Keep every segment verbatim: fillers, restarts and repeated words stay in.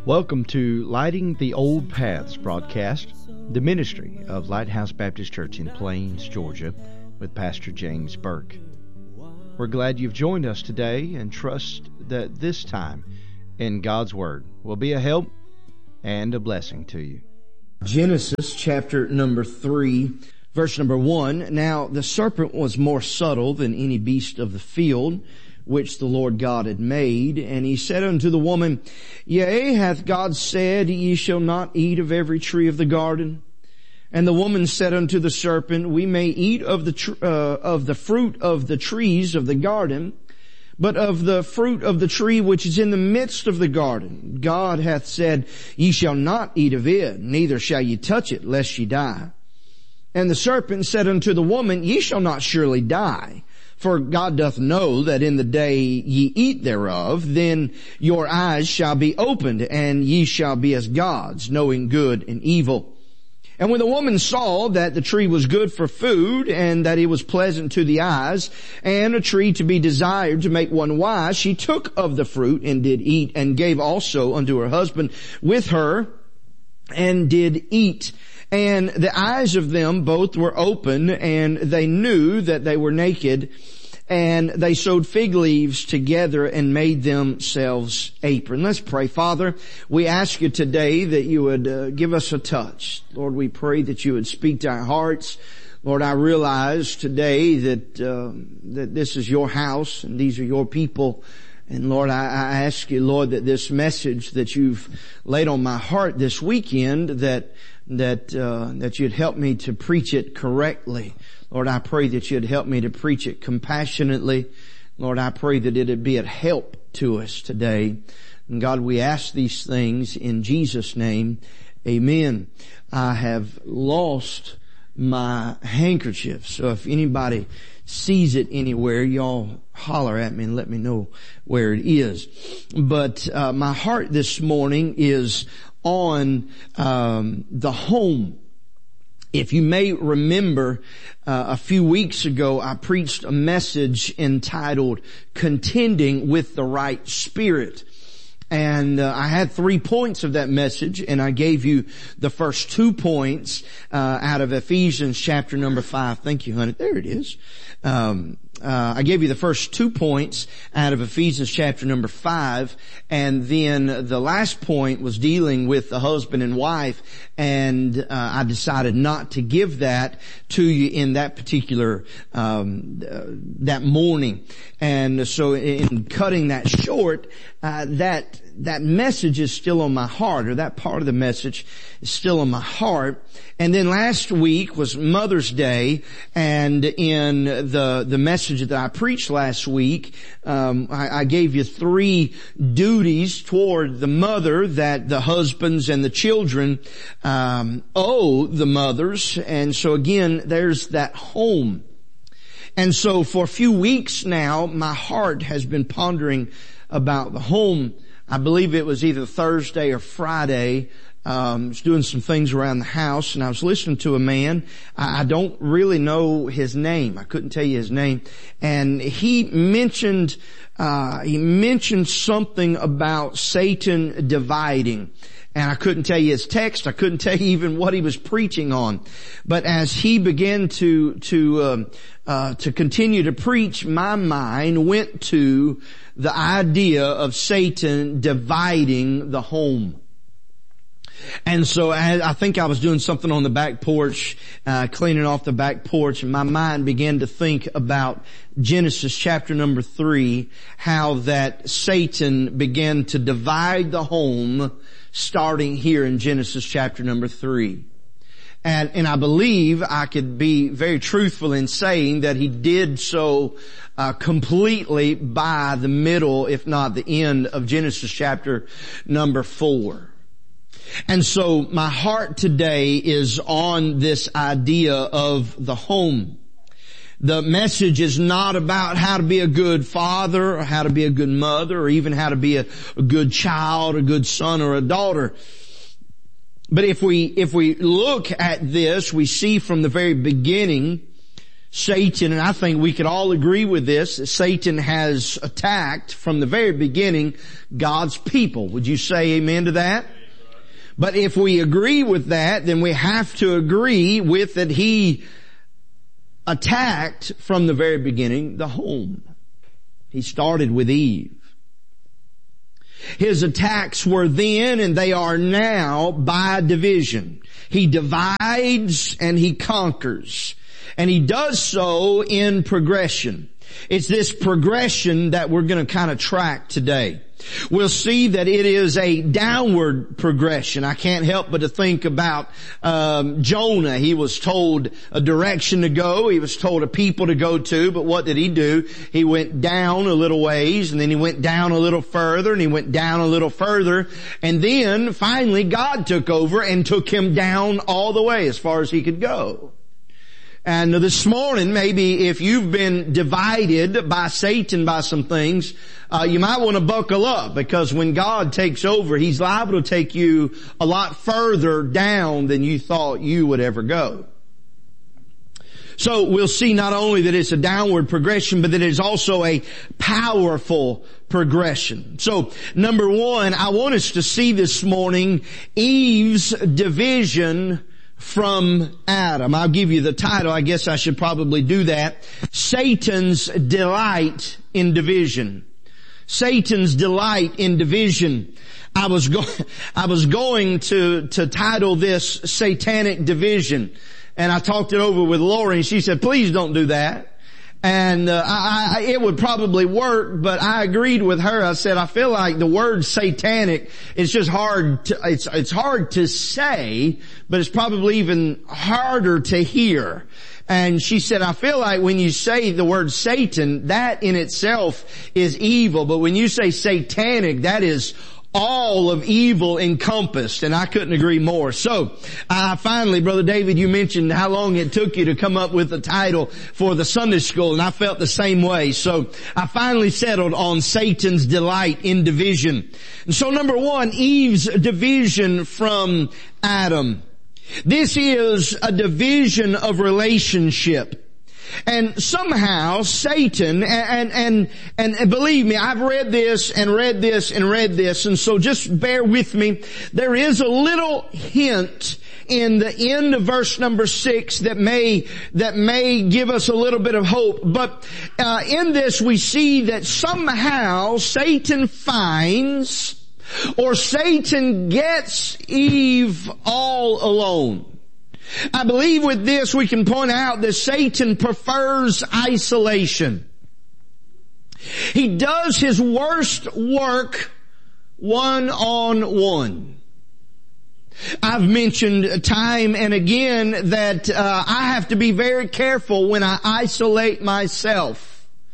Welcome to Lighting the Old Paths broadcast, the ministry of Lighthouse Baptist Church in Plains, Georgia, with Pastor James Burke. We're glad you've joined us today and trust that this time in God's Word will be a help and a blessing to you. Genesis chapter number three, verse number one. Now the serpent was more subtle than any beast of the field, which the Lord God had made. And he said unto the woman, Yea, hath God said, Ye shall not eat of every tree of the garden? And the woman said unto the serpent, We may eat of the tr- uh, of the fruit of the trees of the garden, but of the fruit of the tree which is in the midst of the garden, God hath said, Ye shall not eat of it, neither shall ye touch it, lest ye die. And the serpent said unto the woman, Ye shall not surely die. For God doth know that in the day ye eat thereof, then your eyes shall be opened, and ye shall be as gods, knowing good and evil. And when the woman saw that the tree was good for food, and that it was pleasant to the eyes, and a tree to be desired to make one wise, she took of the fruit, and did eat, and gave also unto her husband with her, and did eat. And the eyes of them both were open, and they knew that they were naked. And they sewed fig leaves together and made themselves aprons. Let's pray. Father, we ask you today that you would uh, give us a touch. Lord, we pray that you would speak to our hearts. Lord, I realize today that uh, that this is your house and these are your people. And Lord, I, I ask you, Lord, that this message that you've laid on my heart this weekend, that that uh, that you'd help me to preach it correctly. Lord, I pray that you'd help me to preach it compassionately. Lord, I pray that it'd be a help to us today. And God, we ask these things in Jesus' name. Amen. I have lost my handkerchief, so if anybody sees it anywhere, y'all holler at me and let me know where it is. But uh, my heart this morning is on um, the home. If you may remember, uh, a few weeks ago, I preached a message entitled Contending with the Right Spirit. And uh, I had three points of that message, and I gave you the first two points uh, out of Ephesians chapter number five. Thank you, honey. There it is. Um, uh, I gave you the first two points out of Ephesians chapter number five, and then the last point was dealing with the husband and wife, and uh, I decided not to give that to you in that particular um uh, that morning. And so in cutting that short, uh, that that message is still on my heart, or that part of the message is still on my heart. And then last week was Mother's Day, and in the the message that I preached last week, um, I, I gave you three duties toward the mother that the husbands and the children um, owe the mothers. And so again, there's that home. And so for a few weeks now, my heart has been pondering about the home. I believe it was either Thursday or Friday. Um, I was doing some things around the house, and I was listening to a man. I, I don't really know his name. I couldn't tell you his name. And he mentioned, uh, he mentioned something about Satan dividing. And I couldn't tell you his text. I couldn't tell you even what he was preaching on. But as he began to, to, um, uh, to continue to preach, my mind went to the idea of Satan dividing the home. And so I, I think I was doing something on the back porch, uh, cleaning off the back porch, and my mind began to think about Genesis chapter number three, how that Satan began to divide the home starting here in Genesis chapter number three. And, and I believe I could be very truthful in saying that he did so uh, completely by the middle, if not the end, of Genesis chapter number four. And so my heart today is on this idea of the home. The message is not about how to be a good father or how to be a good mother or even how to be a, a good child, a good son or a daughter. But if we, if we look at this, we see from the very beginning, Satan, and I think we could all agree with this, that Satan has attacked from the very beginning God's people. Would you say amen to that? But if we agree with that, then we have to agree with that he attacked from the very beginning the home. He started with Eve. His attacks were then and they are now by division. He divides and he conquers. And he does so in progression. It's this progression that we're going to kind of track today. We'll see that it is a downward progression. I can't help but to think about um, Jonah. He was told a direction to go. He was told a people to go to. But what did he do? He went down a little ways, and then he went down a little further, and he went down a little further. And then finally God took over and took him down all the way as far as he could go. And this morning, maybe if you've been divided by Satan by some things, uh, you might want to buckle up, because when God takes over, He's liable to take you a lot further down than you thought you would ever go. So we'll see not only that it's a downward progression, but that it's also a powerful progression. So number one, I want us to see this morning Eve's division from Adam. I'll give you the title. I guess I should probably do that. Satan's delight in division. Satan's delight in division. I was going, I was going to, to title this Satanic Division. And I talked it over with Lori, and she said, please don't do that. And uh, I, I, it would probably work, but I agreed with her. I said, I feel like the word satanic is just hard to, it's, it's hard to say, but it's probably even harder to hear. And she said, I feel like when you say the word Satan, that in itself is evil. But when you say satanic, that is all of evil encompassed, and I couldn't agree more. So, uh, finally, Brother David, you mentioned how long it took you to come up with the title for the Sunday school, and I felt the same way. So, I finally settled on Satan's delight in division. And so, number one, Eve's division from Adam. This is a division of relationship. And somehow Satan, and, and, and, and believe me, I've read this and read this and read this, and so just bear with me. There is a little hint in the end of verse number six that may, that may give us a little bit of hope. But, uh, in this we see that somehow Satan finds, or Satan gets Eve all alone. I believe with this we can point out that Satan prefers isolation. He does his worst work one-on-one. I've mentioned time and again that uh, I have to be very careful when I isolate myself.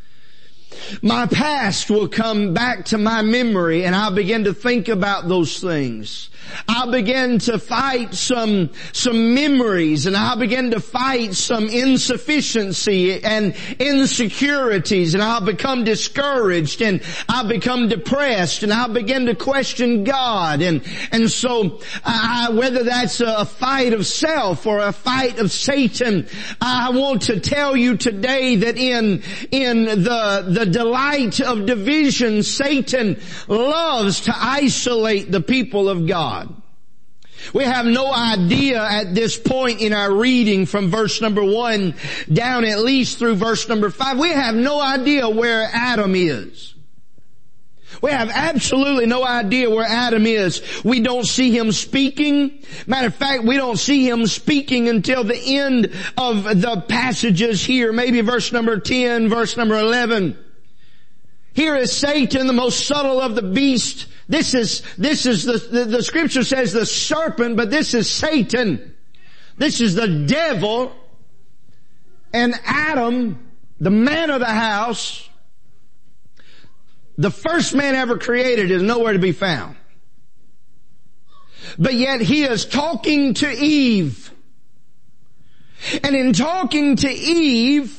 My past will come back to my memory, and I'll begin to think about those things. I'll begin to fight some, some memories, and I'll begin to fight some insufficiency and insecurities, and I'll become discouraged, and I'll become depressed, and I'll begin to question God. And, and so, uh, whether that's a fight of self or a fight of Satan, I want to tell you today that in, in the, the delight of division, Satan loves to isolate the people of God. We have no idea at this point in our reading from verse number one down at least through verse number five. We have no idea where Adam is. We have absolutely no idea where Adam is. We don't see him speaking. Matter of fact, we don't see him speaking until the end of the passages here, maybe verse number ten, verse number eleven. Here is Satan, the most subtle of the beasts. This is, this is the, the, the scripture says the serpent, but this is Satan. This is the devil. And Adam, the man of the house, the first man ever created, is nowhere to be found. But yet he is talking to Eve. And in talking to Eve,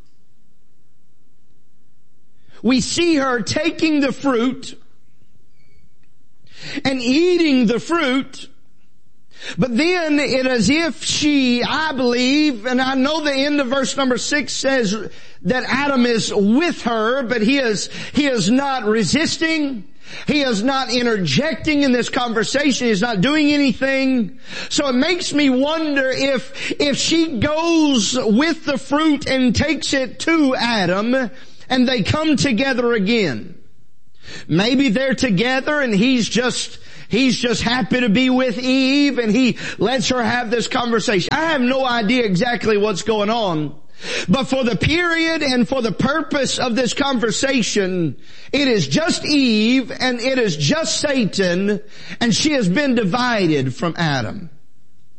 we see her taking the fruit and eating the fruit, But then it is if she, I believe, and I know the end of verse number six says that Adam is with her, but he is, he is not resisting. He is not interjecting in this conversation. He's not doing anything. So it makes me wonder if, if she goes with the fruit and takes it to Adam and they come together again. Maybe they're together and he's just, he's just happy to be with Eve and he lets her have this conversation. I have no idea exactly what's going on. But for the period and for the purpose of this conversation, it is just Eve and it is just Satan, and she has been divided from Adam.